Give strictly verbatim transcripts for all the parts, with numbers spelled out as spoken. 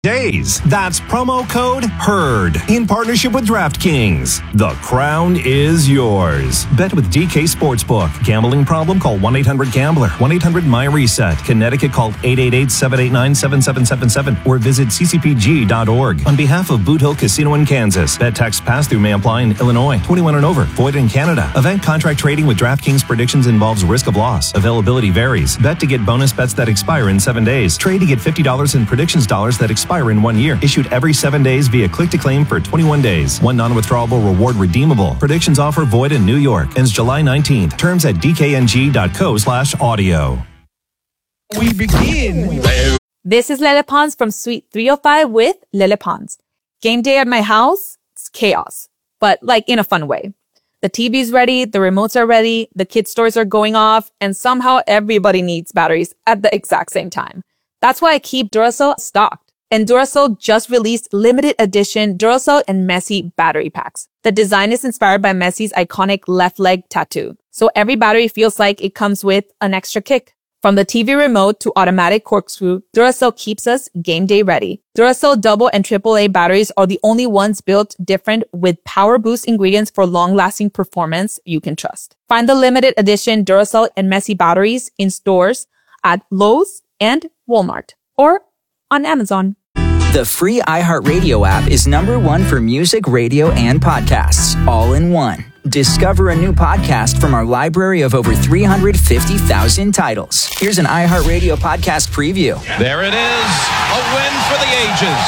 Days. That's promo code HERD in partnership with DraftKings. The crown is yours. Bet with D K Sportsbook. Gambling problem? Call one eight hundred gambler. one eight hundred my reset. Connecticut, call eight eight eight, seven eight nine, seven seven seven seven or visit c c p g dot org. On behalf of Boot Hill Casino in Kansas, bet tax pass-through may apply in Illinois. twenty-one and over. Void in Canada. Event contract trading with DraftKings predictions involves risk of loss. Availability varies. Bet to get bonus bets that expire in seven days. Trade to get fifty dollars in predictions dollars that expire in one year. Issued every seven days via click-to-claim for twenty-one days. One non-withdrawable reward redeemable. Predictions offer void in New York. Ends July nineteenth. Terms at d k n g dot co slash audio. We begin. This is Lele Pons from Suite three oh five with Lele Pons. Game day at my house, it's chaos, but like in a fun way. The T V's ready, the remotes are ready, the kids' toys are going off, and somehow everybody needs batteries at the exact same time. That's why I keep Duracell stocked. And Duracell just released limited edition Duracell and Messi battery packs. The design is inspired by Messi's iconic left leg tattoo. So every battery feels like it comes with an extra kick. From the T V remote to automatic corkscrew, Duracell keeps us game day ready. Duracell double and triple A batteries are the only ones built different with power boost ingredients for long-lasting performance you can trust. Find the limited edition Duracell and Messi batteries in stores at Lowe's and Walmart or on Amazon. The free iHeartRadio app is number one for music, radio, and podcasts, all in one. Discover a new podcast from our library of over three hundred fifty thousand titles. Here's an iHeartRadio podcast preview. There it is, a win for the ages.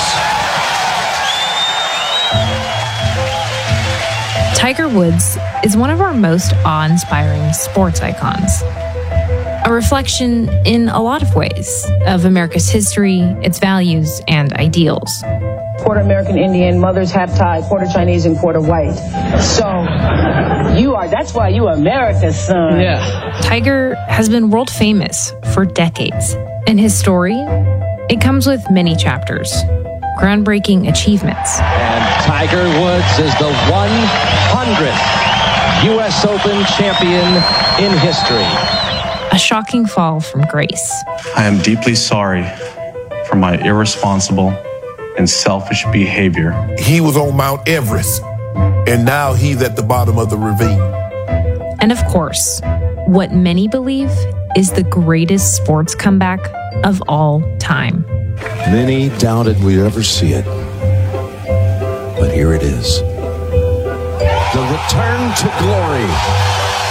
Tiger Woods is one of our most awe-inspiring sports icons. A reflection in a lot of ways of America's history, its values, and ideals. Quarter American Indian, mother's half Thai, quarter Chinese, and quarter white. So you are, that's why you are America's son. Yeah. Tiger has been world famous for decades. And his story, it comes with many chapters, groundbreaking achievements. And Tiger Woods is the one hundredth U S Open champion in history. A shocking fall from grace. I am deeply sorry for my irresponsible and selfish behavior. He was on Mount Everest, and now he's at the bottom of the ravine. And of course, what many believe is the greatest sports comeback of all time. Many doubted we'd ever see it, but here it is. The return to glory.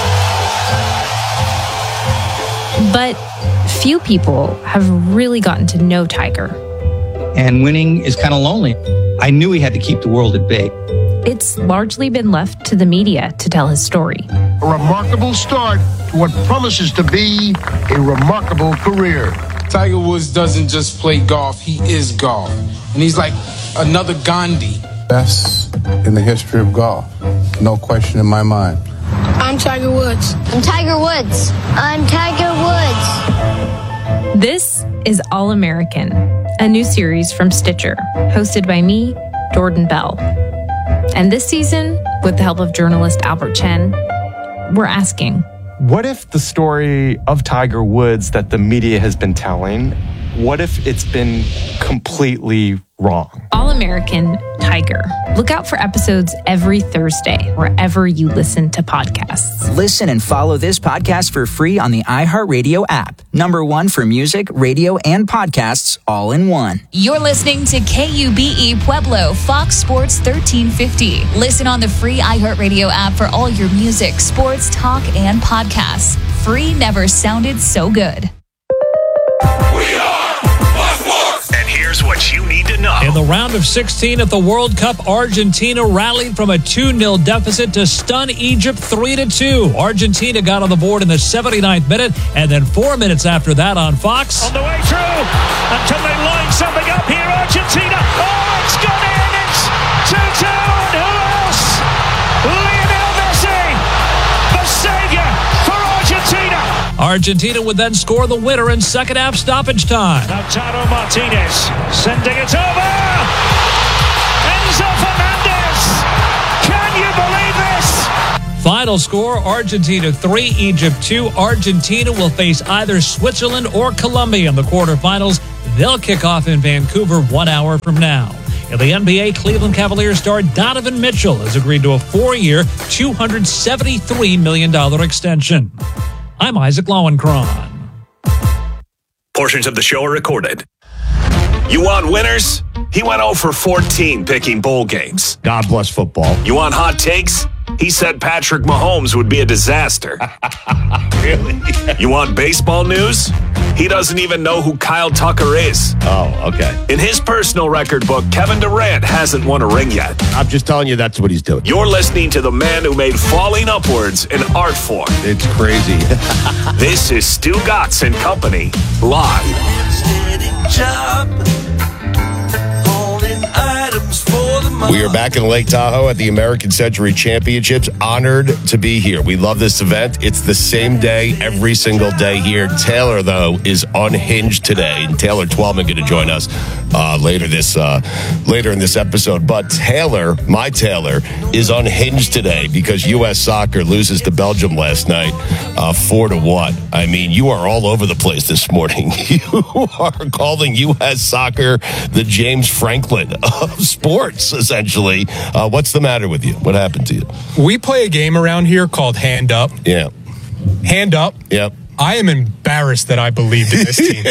But few people have really gotten to know Tiger. And winning is kind of lonely. I knew he had to keep the world at bay. It's largely been left to the media to tell his story. A remarkable start to what promises to be a remarkable career. Tiger Woods doesn't just play golf, he is golf. And he's like another Gandhi. Best in the history of golf. No question in my mind. I'm Tiger Woods. I'm Tiger Woods. I'm Tiger Woods. This is All American, a new series from Stitcher, hosted by me, Jordan Bell. And this season, with the help of journalist Albert Chen, we're asking, what if the story of Tiger Woods that the media has been telling, what if it's been completely wrong? All American Tiger. Look out for episodes every Thursday, wherever you listen to podcasts. Listen and follow this podcast for free on the iHeartRadio app. Number one for music, radio, and podcasts, all in one. You're listening to K U B E Pueblo, Fox Sports thirteen fifty. Listen on the free iHeartRadio app for all your music, sports, talk, and podcasts. Free never sounded so good. We are Fox Sports. And here's what you need to know. In the round of sixteen at the World Cup, Argentina rallied from a two nil deficit to stun Egypt three to two. Argentina got on the board in the seventy-ninth minute, and then four minutes after that on Fox. On the way through, until they line something up here, Argentina. Oh, it's gone in, it's two two, and who else? Lionel Messi, the savior for Argentina. Argentina would then score the winner in second half stoppage time. Lautaro Martinez sending it over. Enzo Fernandez. Can you believe this? Final score, Argentina three, Egypt two. Argentina will face either Switzerland or Colombia in the quarterfinals. They'll kick off in Vancouver one hour from now. In the N B A, Cleveland Cavaliers star Donovan Mitchell has agreed to a four-year, two hundred seventy-three million dollars extension. I'm Isaac Lowenkron. Portions of the show are recorded. You want winners? He went oh for fourteen picking bowl games. God bless football. You want hot takes? He said Patrick Mahomes would be a disaster. Really? You want baseball news? He doesn't even know who Kyle Tucker is. Oh, okay. In his personal record book, Kevin Durant hasn't won a ring yet. I'm just telling you that's what he's doing. You're listening to the man who made falling upwards an art form. It's crazy. This is Stu Gatz and Company, live. We are back in Lake Tahoe at the American Century Championships. Honored to be here. We love this event. It's the same day every single day here. Taylor, though, is unhinged today. And Taylor Twellman going to join us uh, later this uh, later in this episode. But Taylor, my Taylor, is unhinged today because U S Soccer loses to Belgium last night, uh, four to one. I mean, you are all over the place this morning. You are calling U S Soccer the James Franklin of sports, essentially. Uh, what's the matter with you? What happened to you? We play a game around here called Hand Up. Yeah. Hand Up. Yep. I am embarrassed that I believed in this team.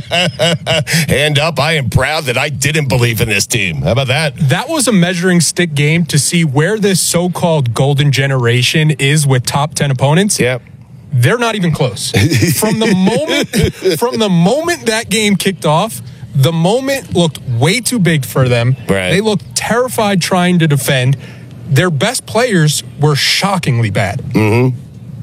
Hand up. I am proud that I didn't believe in this team. How about that? That was a measuring stick game to see where this so-called golden generation is with top ten opponents. Yep. They're not even close. From the moment, from the moment that game kicked off, the moment looked way too big for them. Right. They looked terrified trying to defend. Their best players were shockingly bad. Mm-hmm.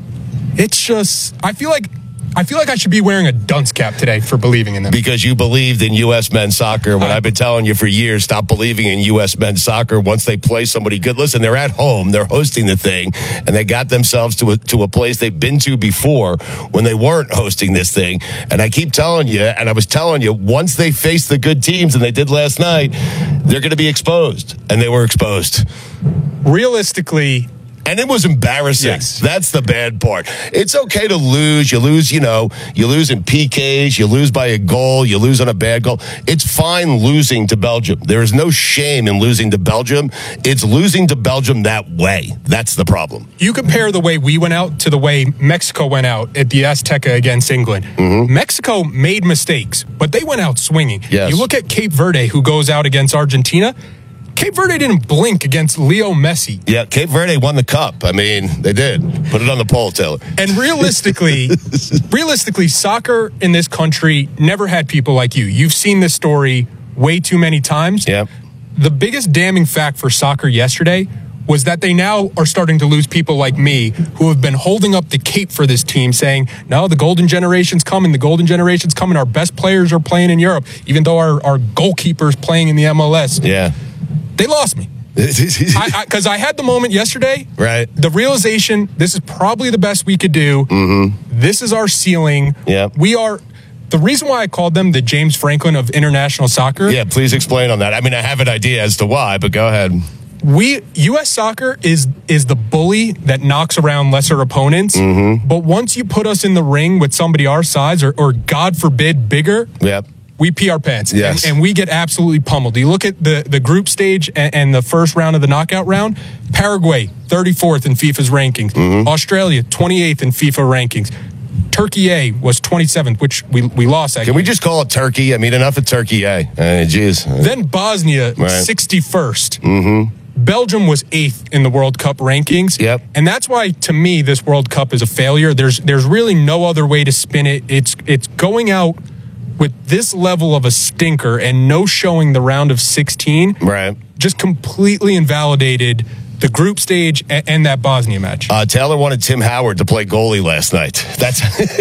It's just, I feel like I feel like I should be wearing a dunce cap today for believing in them. Because you believed in U S men's soccer when I've been telling you for years, stop believing in U S men's soccer once they play somebody good. Listen, they're at home, they're hosting the thing, and they got themselves to a, to a place they've been to before when they weren't hosting this thing. And I keep telling you, and I was telling you, once they face the good teams, and they did last night, they're going to be exposed. And they were exposed. Realistically, and it was embarrassing. Yes. That's the bad part. It's okay to lose. You lose, you know, you lose in P Ks, you lose by a goal, you lose on a bad goal. It's fine losing to Belgium. There is no shame in losing to Belgium. It's losing to Belgium that way. That's the problem. You compare the way we went out to the way Mexico went out at the Azteca against England. Mm-hmm. Mexico made mistakes, but they went out swinging. Yes. You look at Cape Verde, who goes out against Argentina. Cape Verde didn't blink against Leo Messi. Yeah, Cape Verde won the cup. I mean, they did. Put it on the poll, Taylor. And realistically, realistically, soccer in this country never had people like you. You've seen this story way too many times. Yeah. The biggest damning fact for soccer yesterday was that they now are starting to lose people like me who have been holding up the cape for this team saying, no, the golden generation's coming, the golden generation's coming, our best players are playing in Europe, even though our, our goalkeeper's playing in the M L S. Yeah. They lost me. Because I, I, I had the moment yesterday. Right. The realization, this is probably the best we could do. Mm-hmm. This is our ceiling. Yeah. We are... The reason why I called them the James Franklin of international soccer... Yeah, please explain on that. I mean, I have an idea as to why, but go ahead. We U S Soccer is is the bully that knocks around lesser opponents. Mm-hmm. But once you put us in the ring with somebody our size, or, or God forbid, bigger... Yep. We pee our pants, yes. and, and we get absolutely pummeled. You look at the, the group stage and, and the first round of the knockout round, Paraguay, thirty-fourth in FIFA's rankings. Mm-hmm. Australia, twenty-eighth in FIFA rankings. Turkey A was twenty-seventh, which we we lost. That Can game. we just call it Turkey? I mean, enough of Turkey A. Jeez. Uh, then Bosnia, right. sixty-first. Mm-hmm. Belgium was eighth in the World Cup rankings. Yep. And that's why, to me, this World Cup is a failure. There's there's really no other way to spin it. It's it's going out with this level of a stinker and no showing the round of sixteen, right? Just completely invalidated the group stage and, and that Bosnia match. Uh, Taylor wanted Tim Howard to play goalie last night. That's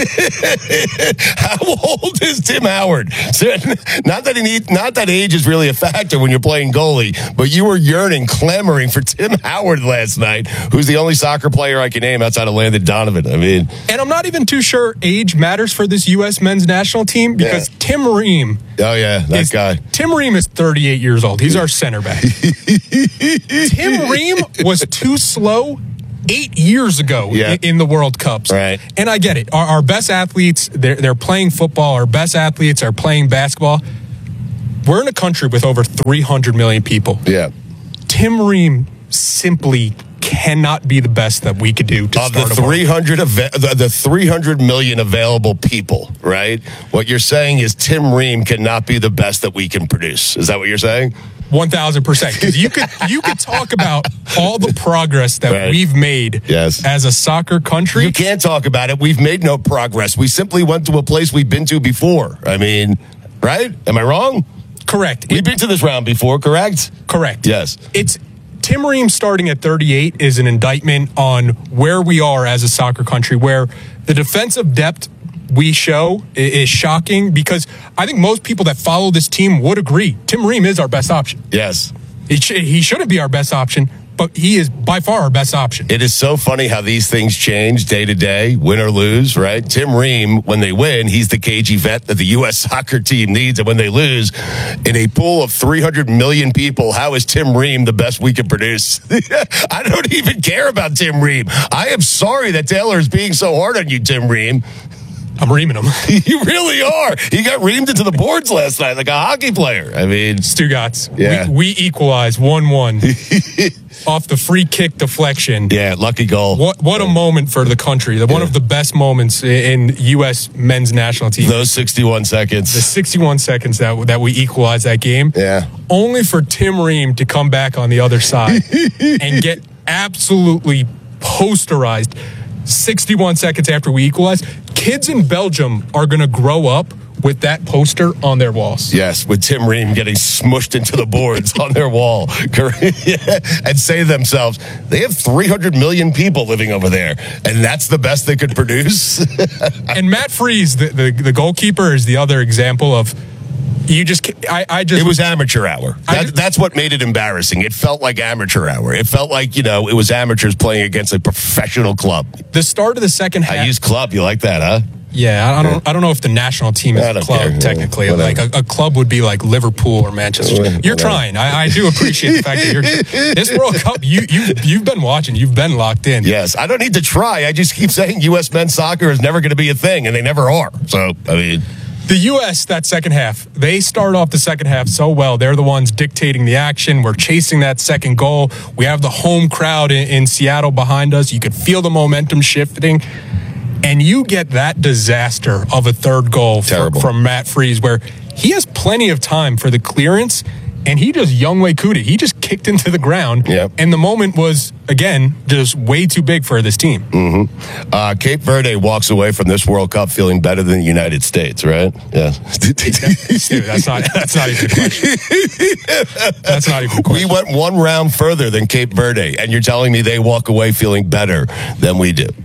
how old is Tim Howard? Not that he need, not that age is really a factor when you're playing goalie, but you were yearning, clamoring for Tim Howard last night, who's the only soccer player I can name outside of Landon Donovan. I mean, and I'm not even too sure age matters for this U S men's national team because yeah. Tim Ream. Oh yeah, that is, guy. Tim Ream is thirty-eight years old. He's our center back. Tim Ream was too slow eight years ago Yeah. in, in the World Cups. Right. And I get it. Our, our best athletes, they're, they're playing football. Our best athletes are playing basketball. We're in a country with over three hundred million people. Yeah. Tim Ream simply cannot be the best that we could do to Of start the a ball. three hundred ava- the, the three hundred million available people, right? What you're saying is Tim Ream cannot be the best that we can produce. Is that what you're saying? One thousand percent. Because you could you could talk about all the progress that Right. we've made Yes. as a soccer country. You can't talk about it. We've made no progress. We simply went to a place we've been to before. I mean, right? Am I wrong? Correct. We've been to this round before, correct? Correct. Yes. It's Tim Ream starting at thirty-eight is an indictment on where we are as a soccer country, where the defensive depth we show i- is shocking, because I think most people that follow this team would agree Tim Ream is our best option. Yes. He, sh- he shouldn't be our best option, but he is by far our best option. It is so funny how these things change day to day, win or lose, right? Tim Ream, when they win, he's the cagey vet that the U S soccer team needs. And when they lose, in a pool of three hundred million people, how is Tim Ream the best we can produce? I don't even care about Tim Ream. I am sorry that Taylor is being so hard on you, Tim Ream. I'm reaming him. You really are. He got reamed into the boards last night like a hockey player. I mean, Stugotz. Yeah. We, we equalize one one off the free kick deflection. yeah, lucky goal. What what a moment for the country. The, one of the best moments in U S men's national team. Those sixty-one seconds. The sixty-one seconds that that we equalized that game. Yeah. Only for Tim Ream to come back on the other side and get absolutely posterized sixty-one seconds after we equalized. Kids in Belgium are going to grow up with that poster on their walls. Yes, with Tim Ream getting smushed into the boards on their wall. Yeah, and say to themselves, they have three hundred million people living over there, and that's the best they could produce. And Matt Freese, the, the, the goalkeeper, is the other example of you just, I, I just. It was amateur hour. That, just, that's what made it embarrassing. It felt like amateur hour. It felt like, you know, it was amateurs playing against a professional club. The start of the second half. I use club. You like that, huh? Yeah, I don't. I don't know if the national team is I a don't club care. technically. Whatever. Like a, a club would be like Liverpool or Manchester. Whatever. You're trying. I, I do appreciate the fact that you're. This World Cup, you you you've been watching. You've been locked in. Yes, I don't need to try. I just keep saying U S men's soccer is never going to be a thing, and they never are. So, I mean. The U S, that second half, they start off the second half so well. They're the ones dictating the action. We're chasing that second goal. We have the home crowd in, in Seattle behind us. You could feel the momentum shifting. And you get that disaster of a third goal for, from Matt Freese, where he has plenty of time for the clearance, and he just Younghoe Koo'd it. He just kicked into the ground, yep. and the moment was, again, just way too big for this team. Mm-hmm. Uh, Cape Verde walks away from this World Cup feeling better than the United States, right? Yeah. Dude, that's not that's not even a question. That's not even a question. We went one round further than Cape Verde, and you're telling me they walk away feeling better than we do.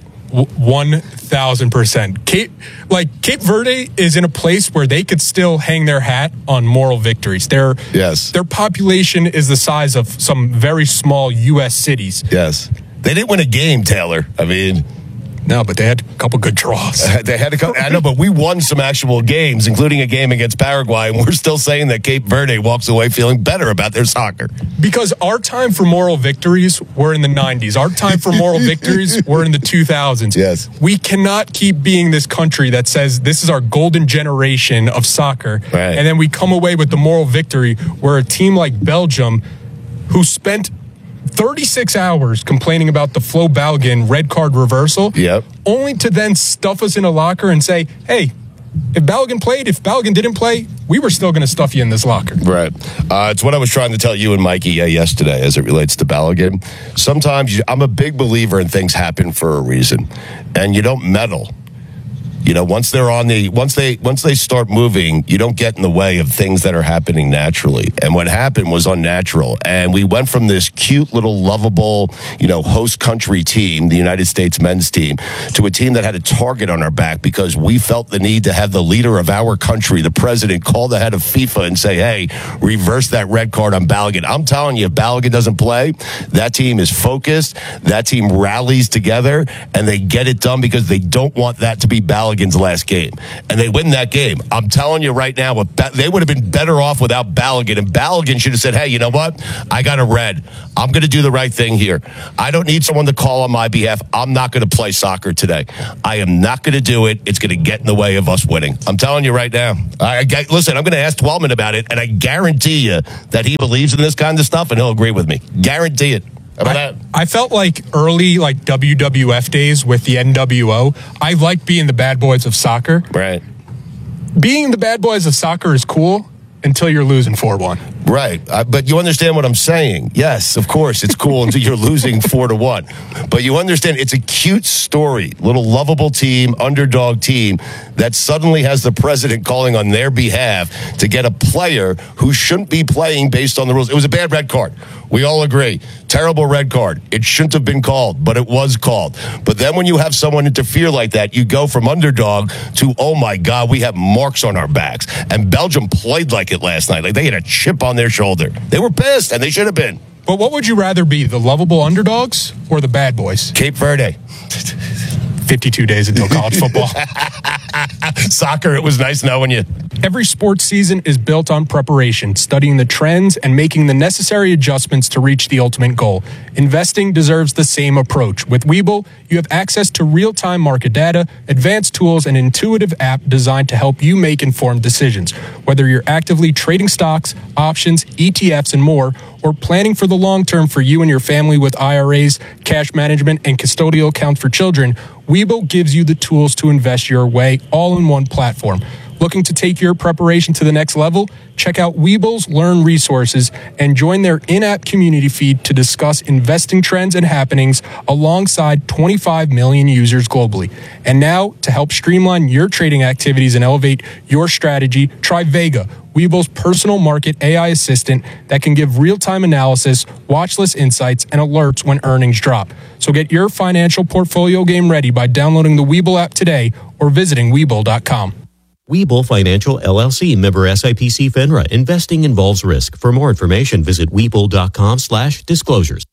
One thousand percent. Cape, like Cape Verde is in a place where they could still hang their hat on moral victories. Their yes, their population is the size of some very small U S cities. Yes, they didn't win a game, Taylor. I mean. No, but they had a couple good draws. They had a couple. I know, but we won some actual games, including a game against Paraguay, and we're still saying that Cape Verde walks away feeling better about their soccer. Because our time for moral victories were in the nineties. Our time for moral victories were in the two thousands. Yes. We cannot keep being this country that says this is our golden generation of soccer. Right. And then we come away with the moral victory where a team like Belgium, who spent thirty-six hours complaining about the Flo Balogun red card reversal, yep. only to then stuff us in a locker and say, hey, if Balogun played, if Balogun didn't play, we were still going to stuff you in this locker. Right. Uh, it's what I was trying to tell you and Mikey uh, yesterday as it relates to Balogun. Sometimes you, I'm a big believer in things happen for a reason, and you don't meddle. You know, once they're on the, once they, once they start moving, you don't get in the way of things that are happening naturally. And what happened was unnatural. And we went from this cute little lovable, you know, host country team, the United States men's team, to a team that had a target on our back because we felt the need to have the leader of our country, the president, call the head of FIFA and say, hey, reverse that red card on Balogun. I'm telling you, if Balogun doesn't play, that team is focused, that team rallies together, and they get it done because they don't want that to be Balogun Balogun's last game, and they win that game. I'm telling you right now, they would have been better off without Balogun, and Balogun should have said, hey, you know what? I got a red. I'm going to do the right thing here. I don't need someone to call on my behalf. I'm not going to play soccer today. I am not going to do it. It's going to get in the way of us winning. I'm telling you right now. I, I, listen, I'm going to ask Twelman about it, and I guarantee you that he believes in this kind of stuff, and he'll agree with me. Guarantee it. How about I, that? I felt like early like W W F days with the N W O. I liked being the bad boys of soccer. Right. Being the bad boys of soccer is cool until you're losing four one. Right. Uh, but you understand what I'm saying. Yes, of course, it's cool until you're losing four to one. But you understand it's a cute story. Little lovable team, underdog team that suddenly has the president calling on their behalf to get a player who shouldn't be playing based on the rules. It was a bad red card. We all agree. Terrible red card. It shouldn't have been called, but it was called. But then when you have someone interfere like that, you go from underdog to, oh my God, we have marks on our backs. And Belgium played like it last night. Like they had a chip on their shoulder. They were pissed, and they should have been. But what would you rather be, the lovable underdogs or the bad boys? Cape Verde. fifty-two days until college football. Soccer, it was nice knowing you. Every sports season is built on preparation, studying the trends, and making the necessary adjustments to reach the ultimate goal. Investing deserves the same approach. With Webull, you have access to real-time market data, advanced tools, and intuitive app designed to help you make informed decisions. Whether you're actively trading stocks, options, E T Fs, and more, or planning for the long term for you and your family with I R As, cash management, and custodial accounts for children, Webull gives you the tools to invest your way all in one platform. Looking to take your preparation to the next level? Check out Webull's Learn resources and join their in-app community feed to discuss investing trends and happenings alongside twenty-five million users globally. And now, to help streamline your trading activities and elevate your strategy, try Vega, Webull's personal market A I assistant that can give real-time analysis, watch list insights, and alerts when earnings drop. So get your financial portfolio game ready by downloading the Webull app today or visiting Webull dot com. Webull Financial, L L C, member S I P C FINRA. Investing involves risk. For more information, visit Webull dot com slash disclosures.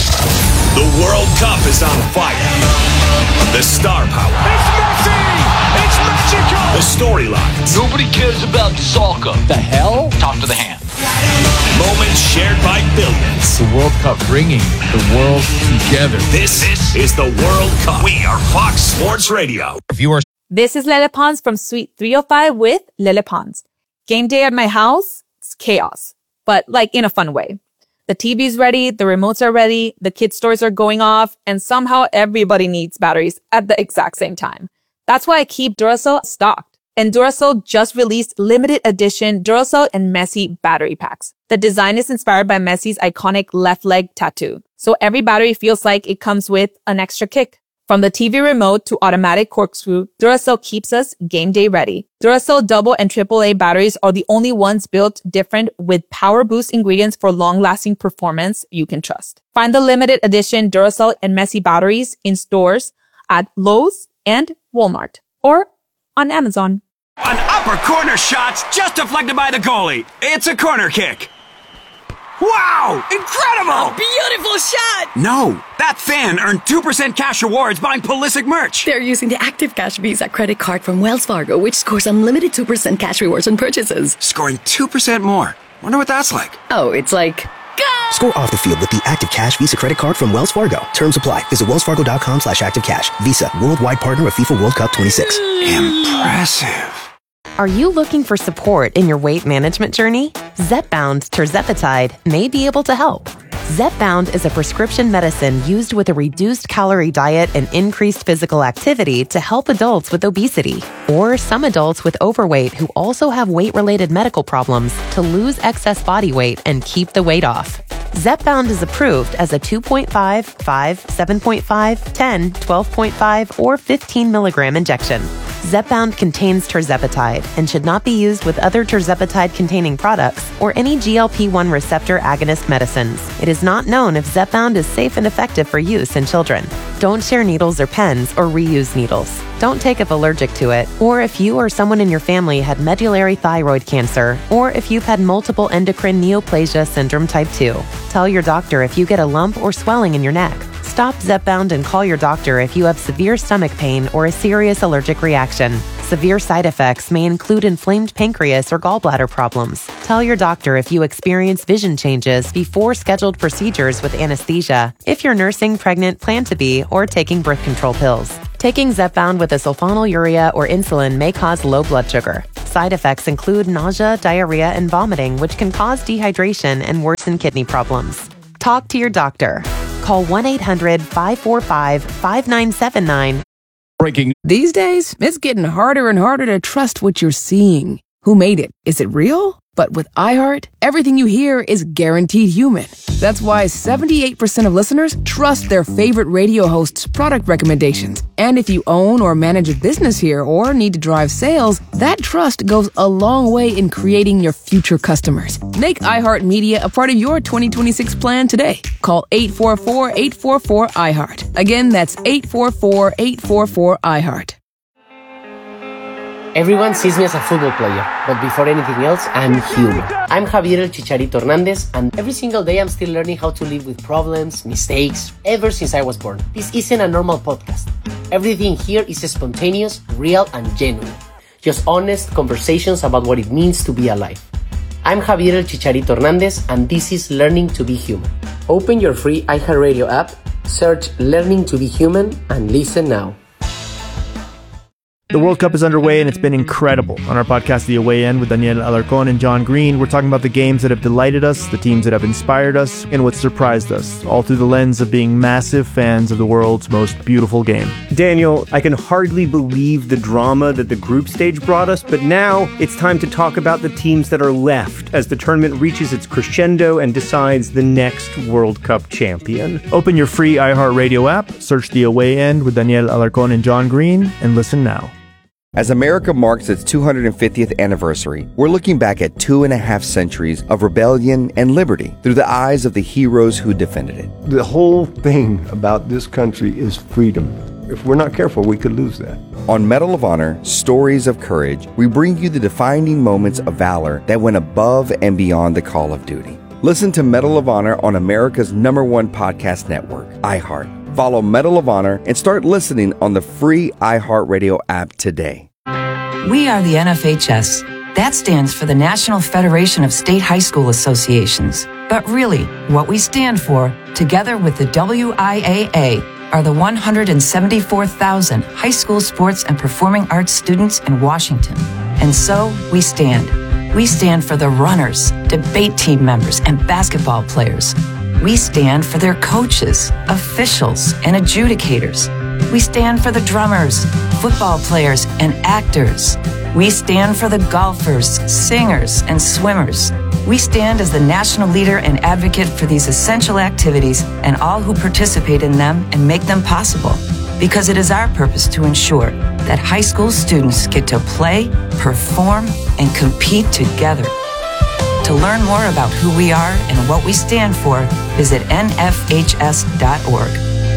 The World Cup is on fire. The star power. It's Messi! It's Mexico! The storylines. Nobody cares about soccer. The hell? Talk to the hand. Moments shared by billions. The World Cup bringing the world together. This, this is the World Cup. We are Fox Sports Radio. If you are This is Lele Pons from Suite three oh five with Lele Pons. Game day at my house, it's chaos, but like in a fun way. The T V's ready, the remotes are ready, the kids' toys are going off, and somehow everybody needs batteries at the exact same time. That's why I keep Duracell stocked. And Duracell just released limited edition Duracell and Messi battery packs. The design is inspired by Messi's iconic left leg tattoo, so every battery feels like it comes with an extra kick. From the T V remote to automatic corkscrew, Duracell keeps us game day ready. Duracell double and triple A batteries are the only ones built different with power boost ingredients for long-lasting performance you can trust. Find the limited edition Duracell and Messi batteries in stores at Lowe's and Walmart or on Amazon. An upper corner shot's just deflected by the goalie. It's a corner kick. Wow! Incredible! A beautiful shot! No, that fan earned two percent cash rewards buying Pulisic merch. They're using the Active Cash Visa credit card from Wells Fargo, which scores unlimited two percent cash rewards on purchases. Scoring two percent more. Wonder what that's like. Oh, it's like... Go! Score off the field with the Active Cash Visa credit card from Wells Fargo. Terms apply. Visit wellsfargo.com slash active cash. Visa, worldwide partner of FIFA World Cup twenty-six. Impressive. Are you looking for support in your weight management journey? Zepbound tirzepatide may be able to help. Zepbound is a prescription medicine used with a reduced calorie diet and increased physical activity to help adults with obesity or some adults with overweight who also have weight-related medical problems to lose excess body weight and keep the weight off. Zepbound is approved as a two point five, five, seven point five, ten, twelve point five, or fifteen milligram injection. Zepbound contains tirzepatide and should not be used with other tirzepatide-containing products or any G L P one receptor agonist medicines. It is not known if Zepbound is safe and effective for use in children. Don't share needles or pens or reuse needles. Don't take if allergic to it, or if you or someone in your family had medullary thyroid cancer, or if you've had multiple endocrine neoplasia syndrome type two. Tell your doctor if you get a lump or swelling in your neck. Stop Zepbound and call your doctor if you have severe stomach pain or a serious allergic reaction. Severe side effects may include inflamed pancreas or gallbladder problems. Tell your doctor if you experience vision changes before scheduled procedures with anesthesia, if you're nursing, pregnant, plan to be, or taking birth control pills. Taking Zepbound with a sulfonylurea or insulin may cause low blood sugar. Side effects include nausea, diarrhea, and vomiting, which can cause dehydration and worsen kidney problems. Talk to your doctor. Call one eight hundred five four five five nine seven nine. Breaking. These days, it's getting harder and harder to trust what you're seeing. Who made it? Is it real? But with iHeart, everything you hear is guaranteed human. That's why seventy-eight percent of listeners trust their favorite radio host's product recommendations. And if you own or manage a business here or need to drive sales, that trust goes a long way in creating your future customers. Make iHeartMedia a part of your twenty twenty-six plan today. Call eight four four, eight four four, iHeart. Again, that's eight four four, eight four four, iHeart. Everyone sees me as a football player, but before anything else, I'm human. I'm Javier El Chicharito Hernandez, and every single day I'm still learning how to live with problems, mistakes, ever since I was born. This isn't a normal podcast. Everything here is spontaneous, real, and genuine. Just honest conversations about what it means to be alive. I'm Javier El Chicharito Hernandez, and this is Learning to Be Human. Open your free iHeartRadio app, search Learning to Be Human, and listen now. The World Cup is underway and it's been incredible. On our podcast, The Away End, with Daniel Alarcón and John Green, we're talking about the games that have delighted us, the teams that have inspired us, and what surprised us, all through the lens of being massive fans of the world's most beautiful game. Daniel, I can hardly believe the drama that the group stage brought us, but now it's time to talk about the teams that are left as the tournament reaches its crescendo and decides the next World Cup champion. Open your free iHeartRadio app, search The Away End with Daniel Alarcón and John Green, and listen now. As America marks its two hundred fiftieth anniversary, we're looking back at two and a half centuries of rebellion and liberty through the eyes of the heroes who defended it. The whole thing about this country is freedom. If we're not careful, we could lose that. On Medal of Honor, Stories of Courage, we bring you the defining moments of valor that went above and beyond the call of duty. Listen to Medal of Honor on America's number one podcast network, iHeart. Follow Medal of Honor and start listening on the free iHeartRadio app today. We are the N F H S. That stands for the National Federation of State High School Associations. But really, what we stand for, together with the W I A A, are the one hundred seventy-four thousand high school sports and performing arts students in Washington. And so, we stand. We stand for the runners, debate team members, and basketball players. We stand for their coaches, officials, and adjudicators. We stand for the drummers, football players, and actors. We stand for the golfers, singers, and swimmers. We stand as the national leader and advocate for these essential activities and all who participate in them and make them possible. Because it is our purpose to ensure that high school students get to play, perform, and compete together. To learn more about who we are and what we stand for, visit N F H S dot org.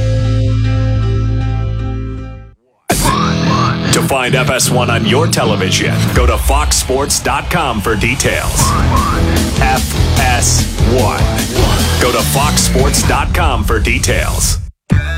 To find F S one on your television, go to fox sports dot com for details. F S one. Go to fox sports dot com for details.